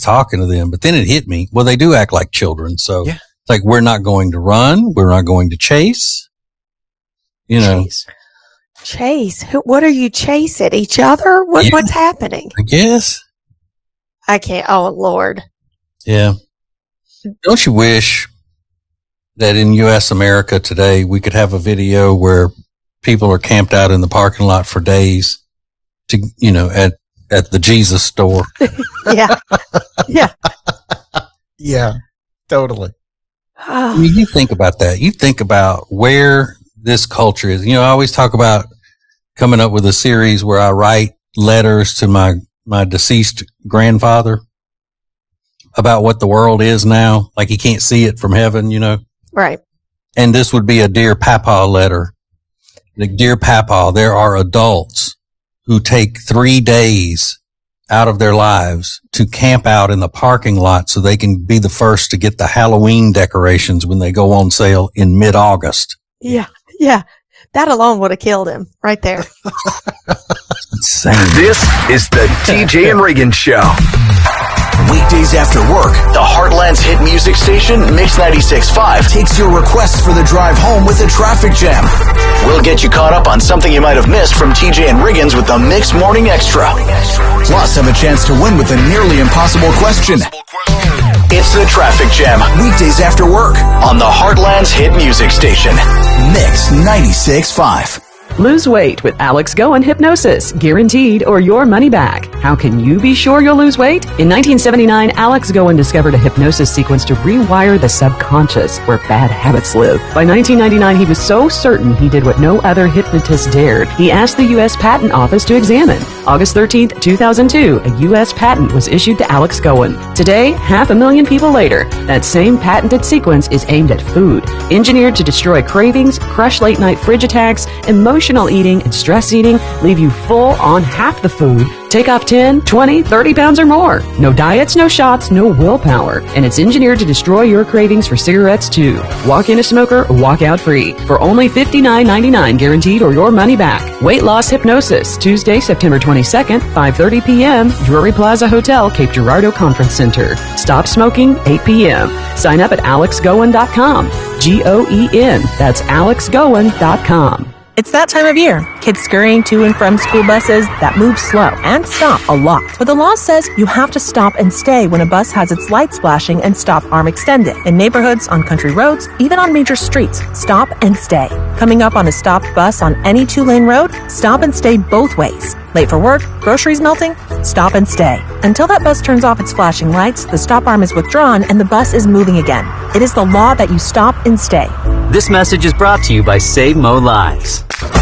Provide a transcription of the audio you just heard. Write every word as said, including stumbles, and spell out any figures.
talking to them, but then it hit me. Well, they do act like children. So yeah. it's like, we're not going to run. We're not going to chase. You know, chase. Chase. Who, what are you chasing? Each other? What, yeah, what's happening? I guess. I can't. Oh, Lord. Yeah. Don't you wish that in U S America today, we could have a video where people are camped out in the parking lot for days to, you know, at, at the Jesus store. Yeah. Yeah. Yeah, totally. I mean, you think about that. You think about where this culture is. You know, I always talk about coming up with a series where I write letters to my, my deceased grandfather about what the world is now. Like, he can't see it from heaven, you know? Right. And this would be a Dear Papa letter. Like, Dear Papa, there are adults who take three days out of their lives to camp out in the parking lot so they can be the first to get the Halloween decorations when they go on sale in mid-August. Yeah. Yeah. That alone would have killed him right there. Insane. This is the T J and Reagan Show. Weekdays after work, The Heartland's hit music station, Mix ninety-six point five, takes your requests for the drive home with a traffic jam. We'll get you caught up on something you might have missed from T J and Riggins with the Mix Morning Extra. Plus, have a chance to win with a nearly impossible question. It's the Traffic Jam Weekdays after work, on the Heartland's hit music station. Mix ninety-six point five. Lose weight with Alex Goen Hypnosis, guaranteed or your money back. How can you be sure you'll lose weight? In nineteen seventy-nine, Alex Goen discovered a hypnosis sequence to rewire the subconscious where bad habits live. By nineteen ninety-nine, he was so certain he did what no other hypnotist dared. He asked the U S Patent Office to examine. August thirteenth, two thousand two, a U S patent was issued to Alex Goen. Today, half a million people later, that same patented sequence is aimed at food, engineered to destroy cravings, crush late-night fridge attacks, emotional eating, and stress eating, leave you full on half the food, take off ten, twenty, thirty pounds or more. No diets, no shots, no willpower. And it's engineered to destroy your cravings for cigarettes too. Walk in a smoker, walk out free. For only fifty-nine ninety-nine guaranteed or your money back. Weight Loss Hypnosis, Tuesday, September twenty-second, five thirty p.m., Drury Plaza Hotel, Cape Girardeau Conference Center. Stop smoking, eight p.m. Sign up at alex goen dot com. G O E N. That's alex goen dot com. It's that time of year. Kids scurrying to and from school buses that move slow and stop a lot. But the law says you have to stop and stay when a bus has its lights flashing and stop arm extended. In neighborhoods, on country roads, even on major streets, stop and stay. Coming up on a stopped bus on any two-lane road, stop and stay both ways. Late for work, groceries melting, stop and stay. Until that bus turns off its flashing lights, the stop arm is withdrawn and the bus is moving again. It is the law that you stop and stay. This message is brought to you by Save Mo Lives.